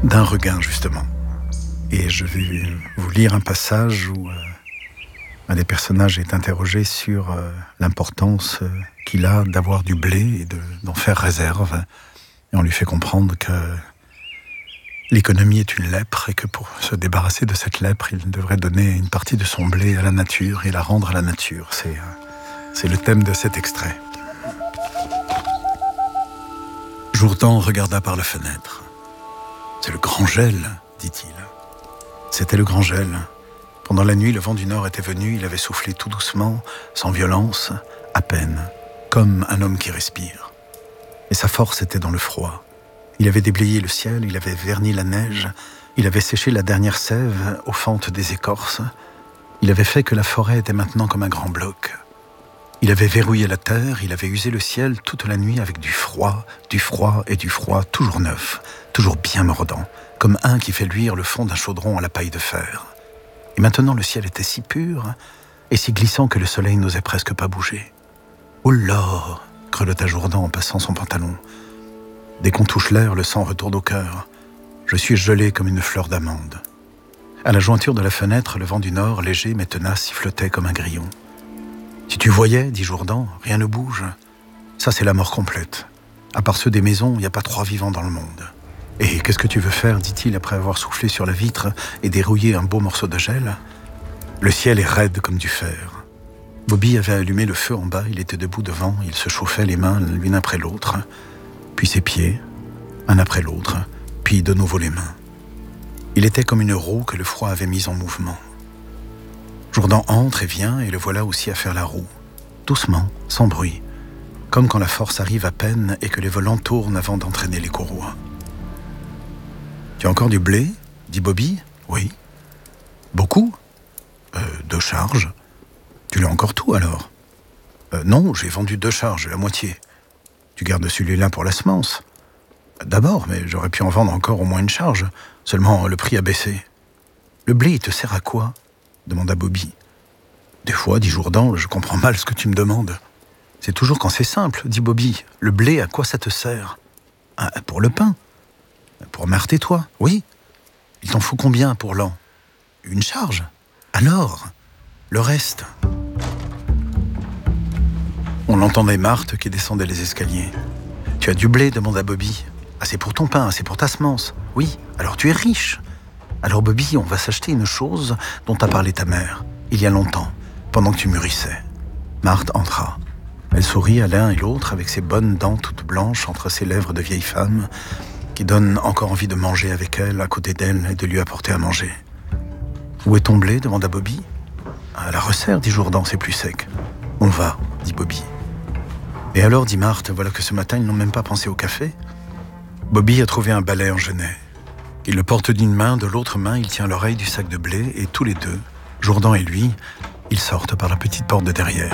d'un regain, justement. Et je vais vous lire un passage où un des personnages est interrogé sur l'importance qu'il a d'avoir du blé et d'en faire réserve. Et on lui fait comprendre que l'économie est une lèpre et que pour se débarrasser de cette lèpre, il devrait donner une partie de son blé à la nature et la rendre à la nature. C'est le thème de cet extrait. Jourdan regarda par la fenêtre. « C'est le grand gel, dit-il. » C'était le grand gel. Pendant la nuit, le vent du nord était venu, il avait soufflé tout doucement, sans violence, à peine, comme un homme qui respire. Et sa force était dans le froid. Il avait déblayé le ciel, il avait verni la neige, il avait séché la dernière sève aux fentes des écorces. Il avait fait que la forêt était maintenant comme un grand bloc. Il avait verrouillé la terre, il avait usé le ciel toute la nuit avec du froid et du froid, toujours neuf, toujours bien mordant, comme un qui fait luire le fond d'un chaudron à la paille de fer. Et maintenant le ciel était si pur et si glissant que le soleil n'osait presque pas bouger. « Oh là !» grelotta Jourdan en passant son pantalon. « Dès qu'on touche l'air, le sang retourne au cœur. Je suis gelé comme une fleur d'amande. » À la jointure de la fenêtre, le vent du nord, léger mais tenace, sifflotait comme un grillon. « Si tu voyais, dit Jourdan, rien ne bouge. Ça, c'est la mort complète. À part ceux des maisons, il n'y a pas 3 vivants dans le monde. Et qu'est-ce que tu veux faire, dit-il, après avoir soufflé sur la vitre et dérouillé un beau morceau de gel? Le ciel est raide comme du fer. » Bobby avait allumé le feu en bas, il était debout devant, il se chauffait les mains l'une après l'autre, puis ses pieds, un après l'autre, puis de nouveau les mains. Il était comme une roue que le froid avait mise en mouvement. Jourdan entre et vient, et le voilà aussi à faire la roue. Doucement, sans bruit, comme quand la force arrive à peine et que les volants tournent avant d'entraîner les courroies. « Tu as encore du blé ?» dit Bobby. « Oui. »« Beaucoup ?»« 2 charges. »« Tu l'as encore tout alors ?»« Non, j'ai vendu 2 charges, la moitié. »« Tu gardes celui-là pour la semence ?»« D'abord, mais j'aurais pu en vendre encore au moins une charge. Seulement, le prix a baissé. »« Le blé, il te sert à quoi ?» demanda Bobby. « Des fois, dit Jourdan, je comprends mal ce que tu me demandes. »« C'est toujours quand c'est simple, dit Bobby. Le blé, à quoi ça te sert ?»« Pour le pain. »« Pour Marthe et toi, oui. Il t'en faut combien pour l'an ? » ?»« Une charge. »« Alors, le reste. » On l'entendait Marthe qui descendait les escaliers. « Tu as du blé, demanda Bobby. »« Ah, c'est pour ton pain, c'est pour ta semence. »« Oui, alors tu es riche. » Alors Bobby, on va s'acheter une chose dont a parlé ta mère, il y a longtemps, pendant que tu mûrissais. Marthe entra. Elle sourit à l'un et l'autre avec ses bonnes dents toutes blanches entre ses lèvres de vieille femme, qui donnent encore envie de manger avec elle, à côté d'elle, et de lui apporter à manger. « Où est ton blé ?» demanda Bobby. « À la resserre, dit Jourdan, c'est plus sec. »« On va, dit Bobby. »« Et alors, dit Marthe, voilà que ce matin, ils n'ont même pas pensé au café. » Bobby a trouvé un balai en genêt. Il le porte d'une main, de l'autre main, il tient l'oreille du sac de blé, et tous les deux, Jourdan et lui, ils sortent par la petite porte de derrière.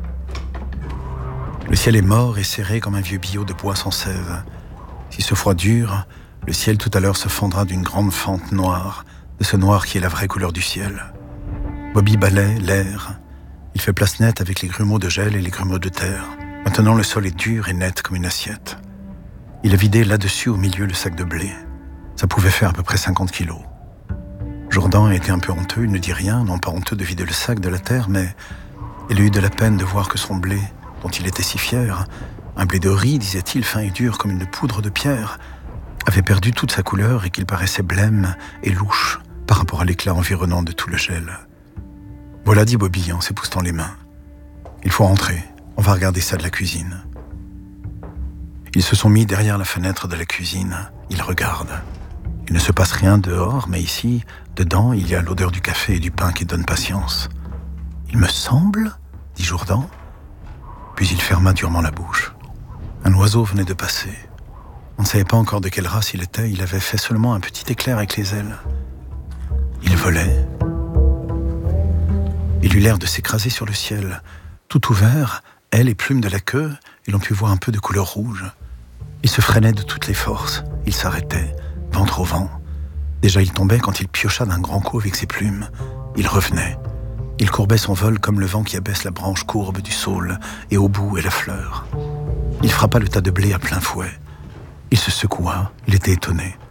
Le ciel est mort et serré comme un vieux billot de bois sans sève. Si ce froid dure, le ciel tout à l'heure se fendra d'une grande fente noire, de ce noir qui est la vraie couleur du ciel. Bobby balaie l'air. Il fait place nette avec les grumeaux de gel et les grumeaux de terre. Maintenant, le sol est dur et net comme une assiette. Il a vidé là-dessus au milieu le sac de blé. Ça pouvait faire à peu près 50 kilos. Jourdan a été un peu honteux, il ne dit rien, non pas honteux de vider le sac de la terre, mais il a eu de la peine de voir que son blé, dont il était si fier, un blé de riz, disait-il, fin et dur comme une poudre de pierre, avait perdu toute sa couleur et qu'il paraissait blême et louche par rapport à l'éclat environnant de tout le gel. « Voilà, dit Bobby en s'époussetant les mains. Il faut rentrer, on va regarder ça de la cuisine. » Ils se sont mis derrière la fenêtre de la cuisine, ils regardent. Il ne se passe rien dehors, mais ici, dedans, il y a l'odeur du café et du pain qui donne patience. « Il me semble, dit Jourdan. » Puis il ferma durement la bouche. Un oiseau venait de passer. On ne savait pas encore de quelle race il était, il avait fait seulement un petit éclair avec les ailes. Il volait. Il eut l'air de s'écraser sur le ciel. Tout ouvert, ailes et plumes de la queue, et l'on put voir un peu de couleur rouge. Il se freinait de toutes les forces, il s'arrêtait, ventre au vent. Déjà il tombait quand il piocha d'un grand coup avec ses plumes. Il revenait. Il courbait son vol comme le vent qui abaisse la branche courbe du saule, et au bout est la fleur. Il frappa le tas de blé à plein fouet. Il se secoua, il était étonné.